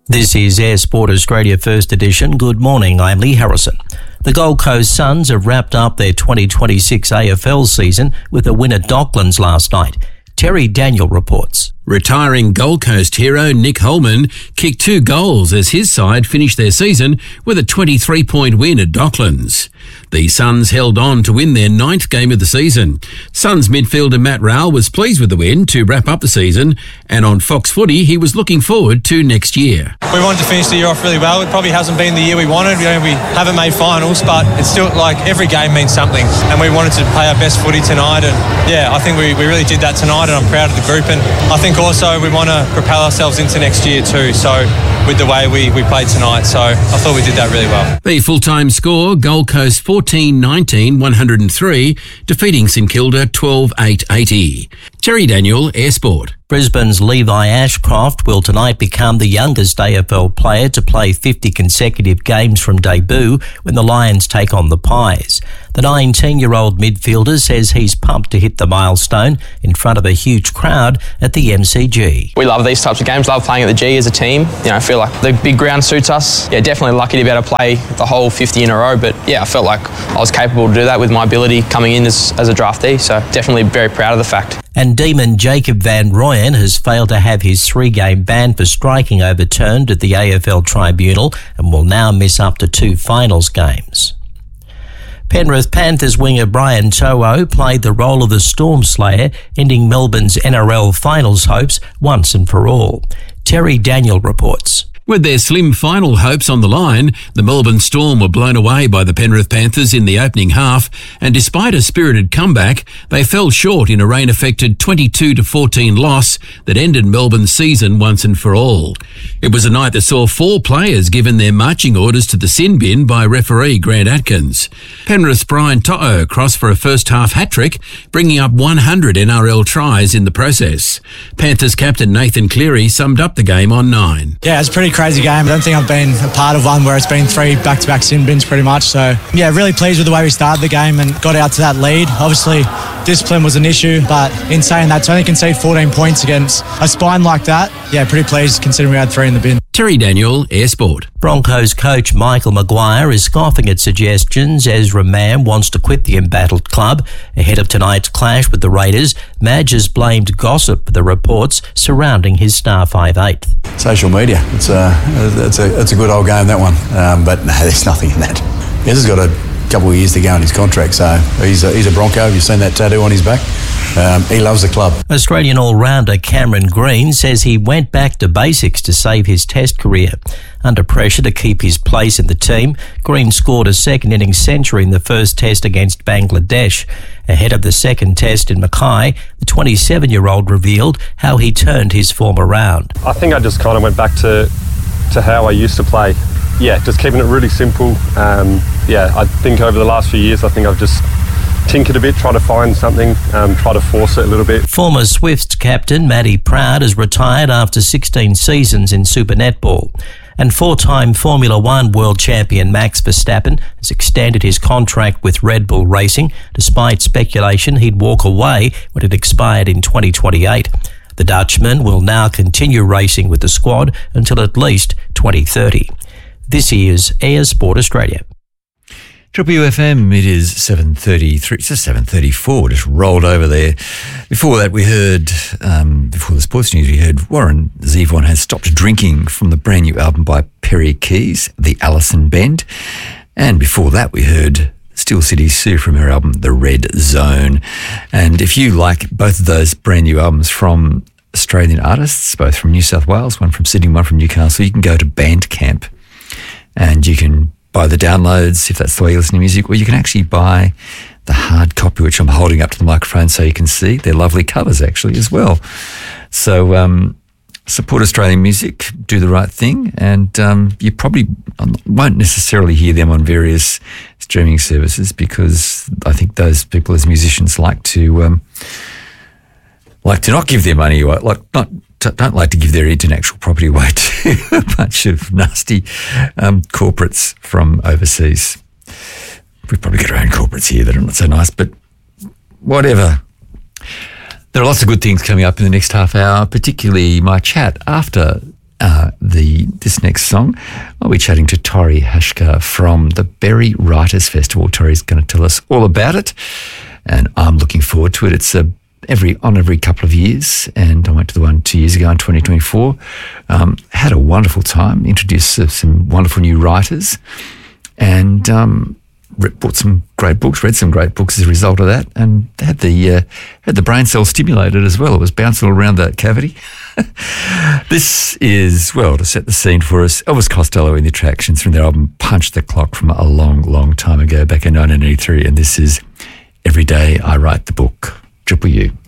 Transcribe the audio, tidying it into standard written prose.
This is Air Sport Australia First Edition. Good morning, I'm Lee Harrison. The Gold Coast Suns have wrapped up their 2026 AFL season with a win at Docklands last night. Terry Daniel reports. Retiring Gold Coast hero Nick Holman kicked 2 goals as his side finished their season with a 23-point win at Docklands. The Suns held on to win their 9th game of the season. Suns midfielder Matt Rowell was pleased with the win to wrap up the season, and on Fox Footy he was looking forward to next year. We wanted to finish the year off really well. It probably hasn't been the year we wanted. We haven't made finals, but it's still like every game means something, and we wanted to play our best footy tonight, and I think we really did that tonight, and I'm proud of the group. And I think also we want to propel ourselves into next year too, so with the way we played tonight, so I thought we did that really well. The full-time score, Gold Coast 14-19-103, defeating St Kilda 12-8-80. Terry Daniel, Air Sport. Brisbane's Levi Ashcroft will tonight become the youngest AFL player to play 50 consecutive games from debut when the Lions take on the Pies. The 19-year-old midfielder says he's pumped to hit the milestone in front of a huge crowd at the MCG. We love these types of games, love playing at the G as a team. I feel like the big ground suits us. Definitely lucky to be able to play the whole 50 in a row, but I felt like I was capable to do that with my ability coming in as a draftee, so definitely very proud of the fact. And Demon Jacob Van Rooyen has failed to have his 3-game ban for striking overturned at the AFL Tribunal and will now miss up to 2 finals games. Penrith Panthers winger Brian To'o played the role of the Storm Slayer, ending Melbourne's NRL finals hopes once and for all. Terry Daniel reports. With their slim final hopes on the line, the Melbourne Storm were blown away by the Penrith Panthers in the opening half, and despite a spirited comeback, they fell short in a rain-affected 22-14 loss that ended Melbourne's season once and for all. It was a night that saw 4 players given their marching orders to the sin bin by referee Grant Atkins. Penrith's Brian To'o crossed for a first-half hat-trick, bringing up 100 NRL tries in the process. Panthers captain Nathan Cleary summed up the game on 9. Yeah, it's pretty crazy game. I don't think I've been a part of one where it's been 3 back-to-back sin bins pretty much. So, really pleased with the way we started the game and got out to that lead. Obviously, discipline was an issue, but in saying that, to only concede 14 points against a spine like that, pretty pleased considering we had 3 in the bin. Terry Daniel, Air Sport. Broncos coach Michael Maguire is scoffing at suggestions Ezra Mam wants to quit the embattled club. Ahead of tonight's clash with the Raiders, Madge has blamed gossip for the reports surrounding his star 5'8". Social media, it's a good old game, that one. But no, there's nothing in that. Ezra's got a couple of years to go in his contract, so he's a Bronco. You've seen that tattoo on his back. He loves the club. Australian all-rounder Cameron Green says he went back to basics to save his Test career. Under pressure to keep his place in the team, Green scored a second-innings century in the first Test against Bangladesh. Ahead of the second Test in Mackay, the 27-year-old revealed how he turned his form around. I think I just kind of went back to how I used to play. Just keeping it really simple. I think over the last few years, I think I've just tinkered a bit, try to find something, try to force it a little bit. Former Swifts captain Matty Proud has retired after 16 seasons in Super Netball. And 4-time Formula One world champion Max Verstappen has extended his contract with Red Bull Racing, despite speculation he'd walk away when it expired in 2028. The Dutchman will now continue racing with the squad until at least 2030. This is Air Sport Australia. Triple FM, it is 7:33, it's just 7:34, just rolled over there. Before that we heard, before the sports news, we heard Warren Zevon has stopped drinking from the brand new album by Perry Keys, The Allison Bend. And before that we heard Steel City Sue from her album The Red Zone. And if you like both of those brand new albums from Australian artists, both from New South Wales, one from Sydney, one from Newcastle, you can go to Bandcamp and you can buy the downloads if that's the way you listen to music, or you can actually buy the hard copy, which I'm holding up to the microphone so you can see. They're lovely covers actually as well. So support Australian music, do the right thing, and you probably won't necessarily hear them on various streaming services because I think those people as musicians like to not give their money away, don't like to give their intellectual property away to a bunch of nasty corporates from overseas. We've probably got our own corporates here that are not so nice, but whatever. There are lots of good things coming up in the next half hour, particularly my chat after this next song, I'll be chatting to Tori Hashka from the Berry Writers Festival. Tori's going to tell us all about it, and I'm looking forward to it. It's every couple of years, and I went to the one 2 years ago in 2024. Had a wonderful time, introduced some wonderful new writers, and bought some great books, read some great books as a result of that, and had the brain cell stimulated as well. It was bouncing all around that cavity. This is, well, to set the scene for us, Elvis Costello in the Attractions from their album Punch the Clock from a long, long time ago, back in 1983, and this is Every Day I Write the Book. Triple U.